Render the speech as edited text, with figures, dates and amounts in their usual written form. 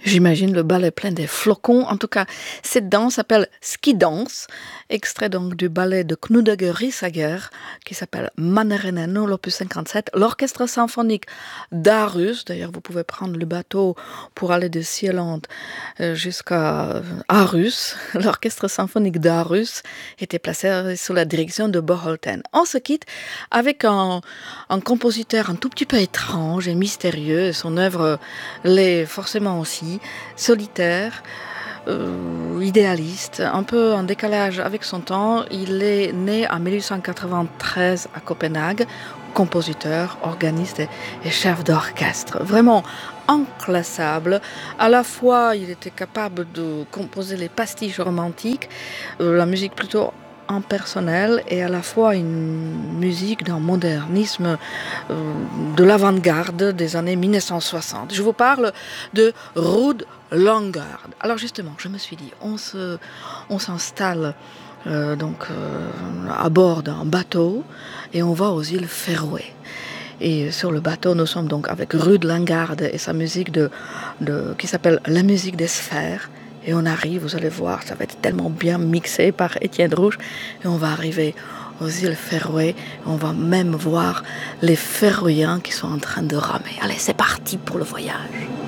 J'imagine le ballet plein des flocons. En tout cas, cette danse s'appelle Ski Dance, extrait donc du ballet de Knuddeger Rissager, qui s'appelle Mannerheimno, l'opus 57, l'orchestre symphonique d'Aarhus. D'ailleurs, vous pouvez prendre le bateau pour aller de Sieland jusqu'à Aarhus. L'orchestre symphonique d'Aarhus était placé sous la direction de Boholten. On se quitte avec un compositeur un tout petit peu étrange et mystérieux. Son œuvre l'est forcément aussi. Solitaire, idéaliste, un peu en décalage avec son temps. Il est né en 1893 à Copenhague, compositeur, organiste et chef d'orchestre. Vraiment inclassable. À la fois, il était capable de composer les pastiches romantiques, la musique plutôt impersonnelle et à la fois une musique d'un modernisme de l'avant-garde des années 1960. Je vous parle de Ruud Langgaard. Alors justement, je me suis dit, on s'installe à bord d'un bateau et on va aux îles Féroé. Et sur le bateau, nous sommes donc avec Ruud Langgaard et sa musique qui s'appelle La musique des sphères. Et on arrive, vous allez voir, ça va être tellement bien mixé par Étienne Rouge. Et on va arriver aux îles Féroé. On va même voir les Féroïens qui sont en train de ramer. Allez, c'est parti pour le voyage.